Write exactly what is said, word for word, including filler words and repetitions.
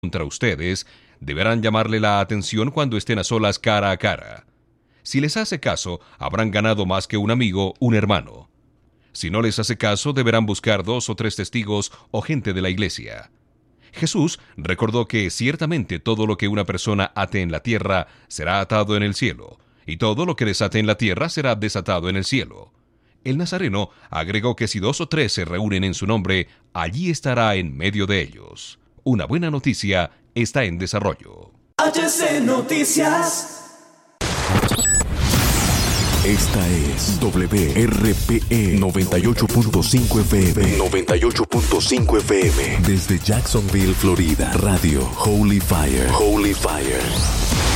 contra ustedes, deberán llamarle la atención cuando estén a solas cara a cara. Si les hace caso, habrán ganado más que un amigo, un hermano. Si no les hace caso, deberán buscar dos o tres testigos o gente de la iglesia. Jesús recordó que ciertamente todo lo que una persona ate en la tierra será atado en el cielo, y todo lo que desate en la tierra será desatado en el cielo. El Nazareno agregó que si dos o tres se reúnen en su nombre, allí estará en medio de ellos. Una buena noticia está en desarrollo. H C Noticias. Esta es W R P E noventa y ocho punto cinco F M. noventa y ocho punto cinco F M. Desde Jacksonville, Florida. Radio Holy Fire. Holy Fire.